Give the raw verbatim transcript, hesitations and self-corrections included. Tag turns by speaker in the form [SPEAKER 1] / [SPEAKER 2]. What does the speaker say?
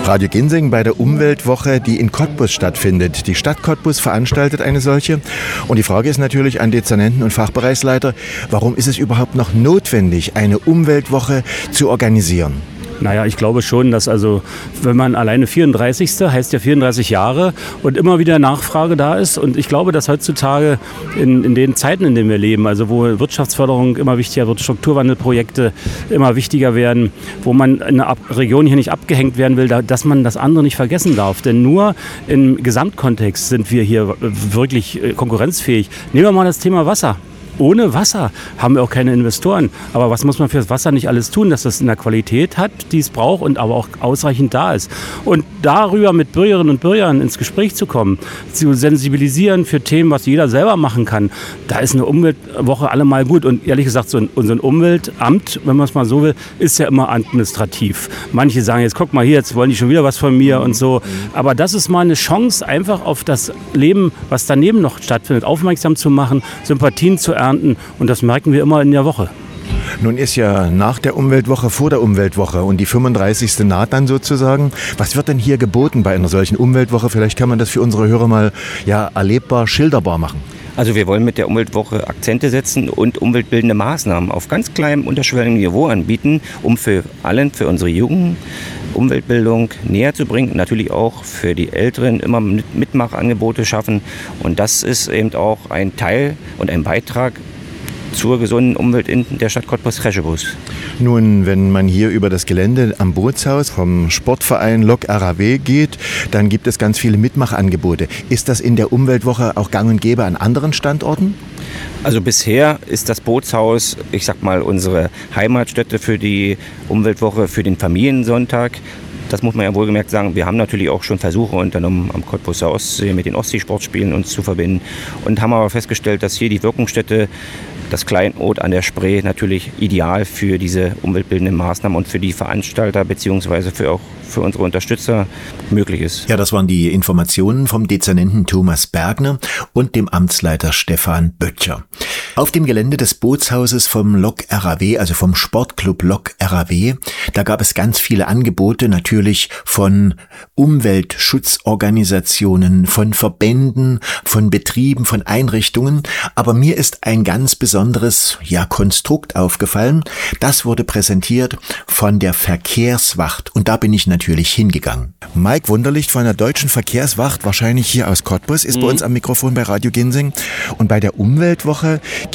[SPEAKER 1] Radio Ginseng bei der Umweltwoche, die in Cottbus stattfindet. Die Stadt Cottbus veranstaltet eine solche. Und die Frage ist natürlich an Dezernenten und Fachbereichsleiter, warum ist es überhaupt noch notwendig, eine Umweltwoche zu organisieren?
[SPEAKER 2] Naja, ich glaube schon, dass also, wenn man alleine vierunddreißigste heißt ja vierunddreißig Jahre und immer wieder Nachfrage da ist. Und ich glaube, dass heutzutage in, in den Zeiten, in denen wir leben, also wo Wirtschaftsförderung immer wichtiger wird, Strukturwandelprojekte immer wichtiger werden, wo man in einer Region hier nicht abgehängt werden will, dass man das andere nicht vergessen darf. Denn nur im Gesamtkontext sind wir hier wirklich konkurrenzfähig. Nehmen wir mal das Thema Wasser. Ohne Wasser haben wir auch keine Investoren. Aber was muss man für das Wasser nicht alles tun, dass das in der Qualität hat, die es braucht und aber auch ausreichend da ist. Und darüber mit Bürgerinnen und Bürgern ins Gespräch zu kommen, zu sensibilisieren für Themen, was jeder selber machen kann, da ist eine Umweltwoche allemal gut. Und ehrlich gesagt, so ein, unser Umweltamt, wenn man es mal so will, ist ja immer administrativ. Manche sagen jetzt, guck mal hier, jetzt wollen die schon wieder was von mir und so. Aber das ist mal eine Chance, einfach auf das Leben, was daneben noch stattfindet, aufmerksam zu machen, Sympathien zu ernten. Und das merken wir immer in der Woche.
[SPEAKER 1] Nun ist ja nach der Umweltwoche vor der Umweltwoche und die fünfunddreißigste naht dann sozusagen. Was wird denn hier geboten bei einer solchen Umweltwoche? Vielleicht kann man das für unsere Hörer mal ja, erlebbar, schilderbar machen.
[SPEAKER 3] Also wir wollen mit der Umweltwoche Akzente setzen und umweltbildende Maßnahmen auf ganz kleinem, unterschwelligem Niveau anbieten, um für allen, für unsere Jugend, Umweltbildung näher zu bringen, natürlich auch für die Älteren immer Mitmachangebote schaffen. Und das ist eben auch ein Teil und ein Beitrag zur gesunden Umwelt in der Stadt Cottbus-Kreschebus.
[SPEAKER 1] Nun, wenn man hier über das Gelände am Bootshaus vom Sportverein Lok R A W geht, dann gibt es ganz viele Mitmachangebote. Ist das in der Umweltwoche auch gang und gäbe an anderen Standorten?
[SPEAKER 3] Also bisher ist das Bootshaus, ich sag mal, unsere Heimatstätte für die Umweltwoche, für den Familiensonntag. Das muss man ja wohlgemerkt sagen. Wir haben natürlich auch schon Versuche unternommen, am Cottbuser Ostsee mit den Ostseesportspielen uns zu verbinden und haben aber festgestellt, dass hier die Wirkungsstätte, das Kleinod an der Spree, natürlich ideal für diese umweltbildenden Maßnahmen und für die Veranstalter beziehungsweise für auch für unsere Unterstützer möglich ist.
[SPEAKER 1] Ja, das waren die Informationen vom Dezernenten Thomas Bergner und dem Amtsleiter Stefan Böttcher. Auf dem Gelände des Bootshauses vom Lok R A W, also vom Sportclub Lok R A W, da gab es ganz viele Angebote, natürlich von Umweltschutzorganisationen, von Verbänden, von Betrieben, von Einrichtungen. Aber mir ist ein ganz besonderes, ja, Konstrukt aufgefallen. Das wurde präsentiert von der Verkehrswacht und da bin ich natürlich hingegangen. Mike Wunderlicht von der Deutschen Verkehrswacht, wahrscheinlich hier aus Cottbus, ist mhm. bei uns am Mikrofon bei Radio Ginseng. Und bei der Umweltwoche,